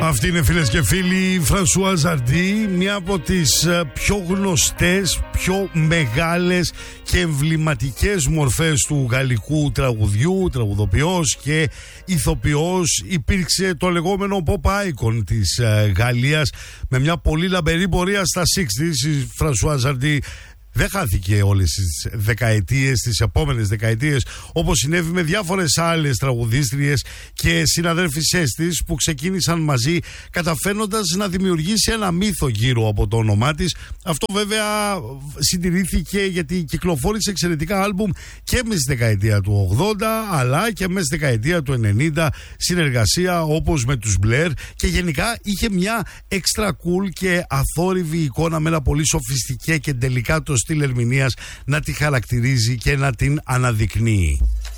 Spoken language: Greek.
Αυτή είναι, φίλες και φίλοι, η Φρανσουά Ζαρντί, μια από τις πιο γνωστές, πιο μεγάλες και εμβληματικές μορφές του γαλλικού τραγουδιού, τραγουδοποιός και ηθοποιός. Υπήρξε το λεγόμενο pop icon της Γαλλίας με μια πολύ λαμπερή πορεία στα 60's. Η Φρανσουά Ζαρντί δεν χάθηκε όλες τις δεκαετίες, τις επόμενες δεκαετίες, όπως συνέβη με διάφορες άλλες τραγουδίστριες και συναδέλφισές της που ξεκίνησαν μαζί, καταφέρνοντας να δημιουργήσει ένα μύθο γύρω από το όνομά της. Αυτό βέβαια συντηρήθηκε γιατί κυκλοφόρησε εξαιρετικά άλμπουμ και μέσα στη δεκαετία του 80 αλλά και μέσα στη δεκαετία του 90, συνεργασία όπως με τους Blair, και γενικά είχε μια extra cool και αθόρυβη εικόνα με ένα πολύ σοφιστικέ και τελικά το στυλ ερμηνείας να τη χαρακτηρίζει και να την αναδεικνύει.